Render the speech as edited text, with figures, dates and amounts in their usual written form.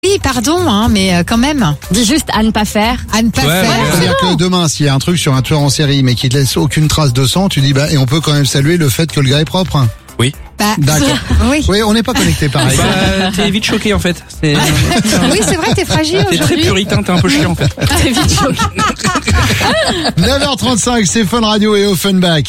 Oui, pardon, mais quand même. Dis juste à ne pas faire. À ne pas faire. C'est-à-dire que demain, s'il y a un truc sur un tueur en série, mais qui te laisse aucune trace de sang, tu dis, et on peut quand même saluer le fait que le gars est propre. Oui. D'accord. Oui. Oui, on n'est pas connecté pareil. T'es vite choqué en fait. Oui, c'est vrai, t'es fragile T'es très aujourd'hui. puritain, t'es un peu chiant en fait. T'es vite choqué. 9h35, c'est Fun Radio et Offenbach.